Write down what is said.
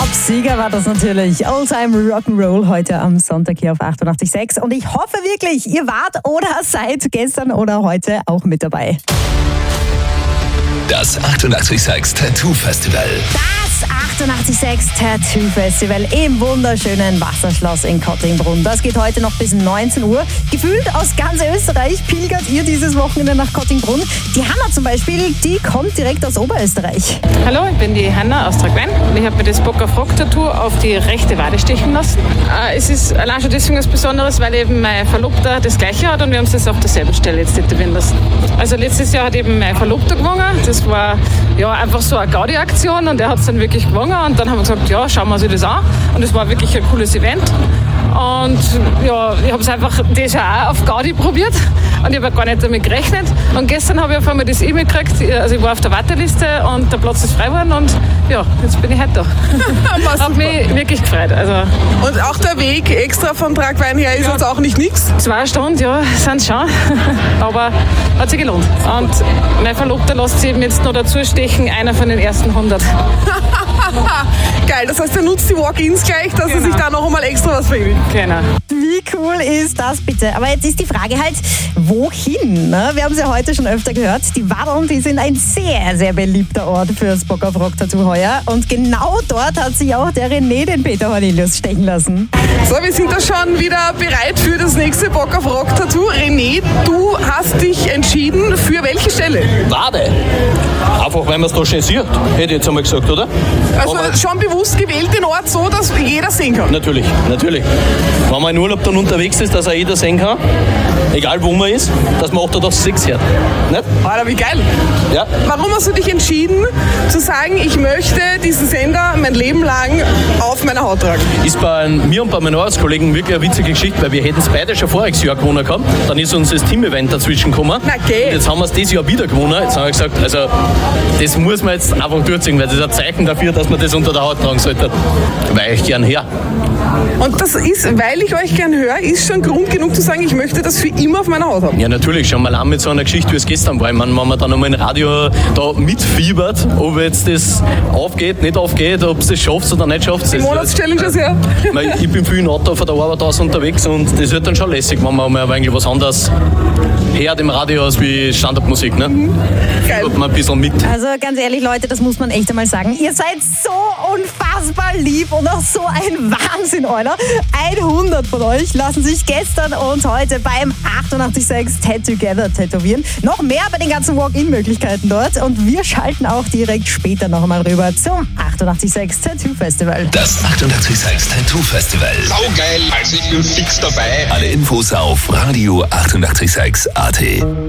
Sieger war das natürlich. Oldtime Rock'n'Roll heute am Sonntag hier auf 88.6. Und ich hoffe wirklich, ihr wart oder seid gestern oder heute auch mit dabei. Das 88.6 Tattoo Festival. Das 88.6 Tattoo Festival im wunderschönen Wasserschloss in Kottingbrunn. Das geht heute noch bis 19 Uhr. Gefühlt aus ganz Österreich pilgert ihr dieses Wochenende nach Kottingbrunn. Die Hanna zum Beispiel, die kommt direkt aus Oberösterreich. Hallo, ich bin die Hanna aus Tragwein und ich habe mir das Bock auf Rock Tattoo auf die rechte Wade stechen lassen. Es ist allein schon deswegen was Besonderes, weil eben mein Verlobter das Gleiche hat und wir haben es auf derselben Stelle jetzt tätowieren lassen. Also letztes Jahr hat eben mein Verlobter gewonnen. Das war ja einfach so eine Gaudi-Aktion und er hat es dann wirklich gewonnen und dann haben wir gesagt, ja, schauen wir uns das an und es war wirklich ein cooles Event. Und ja, ich habe es einfach das Jahr auch auf Gaudi probiert und ich habe gar nicht damit gerechnet. Und gestern habe ich auf einmal das E-Mail gekriegt, also ich war auf der Warteliste und der Platz ist frei geworden und ja, jetzt bin ich heute da. Hat mich wirklich gefreut. Also. Und auch der Weg extra von Tragwein her ist jetzt auch nicht nix? 2 Stunden, ja, sind schon, aber hat sich gelohnt. Und mein Verlobter lässt sich eben jetzt noch dazu stechen, einer von den ersten 100. Geil, das heißt, er nutzt die Walk-ins gleich, dass er sich da noch einmal extra was verübt. Genau. Wie cool ist das bitte? Aber jetzt ist die Frage halt, wohin? Ne? Wir haben es ja heute schon öfter gehört. Die Wadeln, die sind ein sehr, sehr beliebter Ort fürs Bock auf Rock Tattoo heuer. Und genau dort hat sich auch der René den Peter Hornelius stechen lassen. So, wir sind da schon wieder bereit für das nächste Bock auf Rock Tattoo. René, du hast dich entschieden für welche Stelle? Wade. Einfach, weil man es da schön sieht, hätte ich jetzt einmal gesagt, oder? Also schon bewusst gewählt den Ort so, dass jeder sehen kann? Natürlich. Wenn man in Urlaub dann unterwegs ist, dass auch jeder sehen kann, egal wo man ist, dass man 8/6 hört. Nicht? Alter, wie geil. Ja. Warum hast du dich entschieden, zu sagen, ich möchte diesen Sender mein Leben lang auf meiner Haut tragen? Ist bei mir und bei meinen Arbeitskollegen wirklich eine witzige Geschichte, weil wir hätten es beide schon voriges Jahr gewonnen gehabt. Dann ist uns das Team-Event dazwischen gekommen. Okay. Jetzt haben wir es dieses Jahr wieder gewonnen. Jetzt haben wir gesagt, also das muss man jetzt einfach durchziehen, weil das ist ein Zeichen dafür, dass man das unter der Haut tragen sollte. Weil ich gern her. Und das ist, weil ich euch gern höre, ist schon Grund genug zu sagen, ich möchte das für immer auf meiner Haut haben. Ja, natürlich. Schon mal an mit so einer Geschichte, wie es gestern war. Ich meine, wenn man dann einmal im Radio da mitfiebert, ob jetzt das aufgeht, nicht aufgeht, ob es das schafft oder nicht schafft. Die Monatschallenge ist ja. Ich bin viel in Auto von der Arbeit aus unterwegs und das wird dann schon lässig, wenn man mal eigentlich was anderes hört im Radio als wie Standardmusik. Ne? Geil. Fiebert man ein bisschen mit. Also ganz ehrlich, Leute, das muss man echt einmal sagen. Ihr seid so unfassbar lieb und auch so ein Wahnsinn, Euler. 100 von euch lassen sich gestern und heute beim 88.6 Tattoo-Together tätowieren. Noch mehr bei den ganzen Walk-In-Möglichkeiten dort. Und wir schalten auch direkt später noch einmal rüber zum 88.6 Tattoo Festival. Das 88.6 Tattoo Festival. Saugeil, also ich bin fix dabei. Alle Infos auf Radio 88.6 AT.